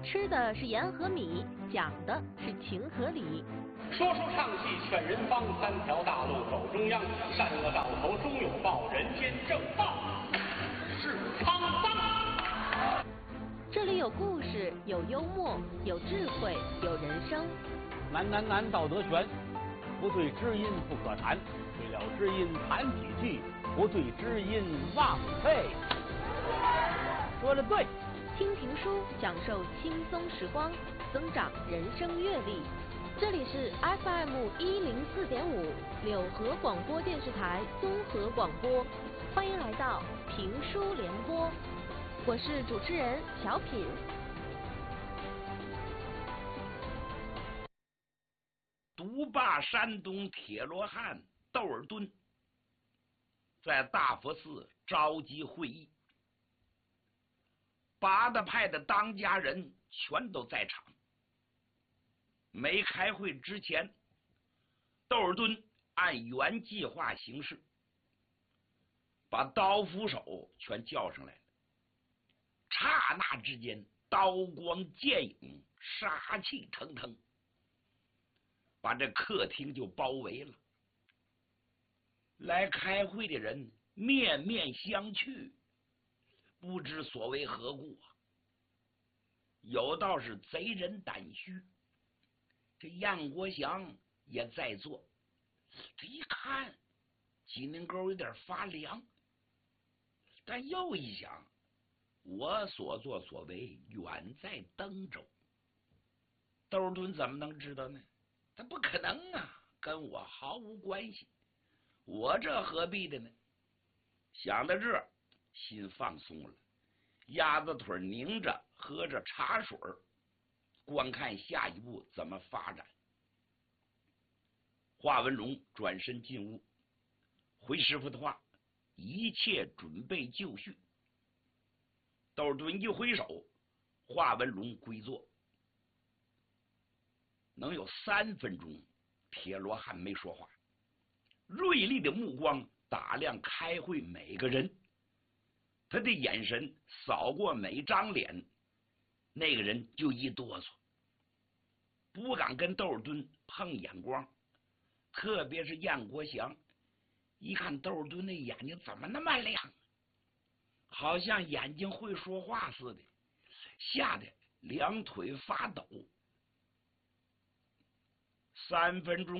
吃的是盐和米，讲的是情和理。 说书唱戏劝人方，三条大路走中央，善恶到头终有报，人间正道是沧桑。 这里有故事，有幽默，有智慧，有人生。 难道德全，不对知音不可谈，对了知音谈几句，不对知音枉费。说得对。 听评书，享受轻松时光，增长人生阅历。这里是 FM104.5柳河广播电视台综合广播，欢迎来到评书联播，我是主持人小品。 独霸山东铁罗汉窦尔敦在大佛寺召集会议，八大派的当家人全都在场。没开会之前，窦尔敦按原计划行事，把刀斧手全叫上来了。刹那之间，刀光剑影，杀气腾腾，把这客厅就包围了。来开会的人面面相觑，不知所为何故啊。有道是贼人胆虚，这燕国祥也在座，这一看鸡拧沟有点发凉，但又一想，我所作所为远在登州，窦尔敦怎么能知道呢？他不可能啊，跟我毫无关系，我这何必的呢？想到这儿，心放松了，鸭子腿拧着，喝着茶水，观看下一步怎么发展。华文荣转身进屋，回师傅的话，一切准备就绪。窦尔敦一挥手，华文荣归坐。能有3分钟，铁罗汉没说话，锐利的目光打量开会每个人，他的眼神扫过每张脸，那个人就一哆嗦，不敢跟窦尔敦碰眼光。特别是燕国祥，一看窦尔敦的眼睛怎么那么亮，好像眼睛会说话似的，吓得两腿发抖。3分钟